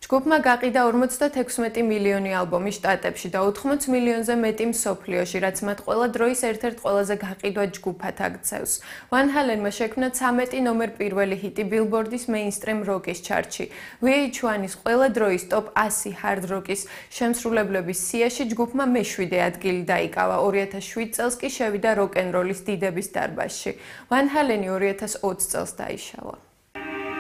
ჯგუფმა გაყიდა 56 მილიონი ალბომი შტატებში და 80 მილიონზე მეტი მსოფლიოში, რაც მათ ყველა დროის ერთ-ერთ ყველაზე გაყიდვად ჯგუფად აქცევს. ვან ჰალენმა შექმნა 13 ნომერ პირველი ჰიტი ბილბორდის მეინსტრიმ როკის ჩარტში. VH1-ის ყველა დროის ტოპ 100 ჰარდ როკის შემსრულებლების სიაში ჯგუფმა მე-7 ადგილი დაიკავა. 2007 წელს კი შევიდა როკ-ენ-როლის დიდების დარბაზში. ვან ჰალენი 2020 წელს დაიშალა.